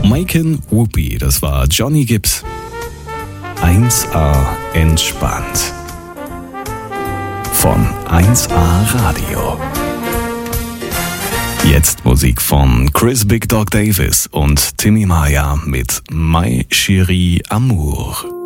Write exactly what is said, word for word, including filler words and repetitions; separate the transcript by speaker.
Speaker 1: Jamaican Whoopi, das war Johnny Gibbs. eins A entspannt. Von eins A Radio. Jetzt Musik von Chris Big Dog Davis und Timmy Maya mit My Chérie Amour.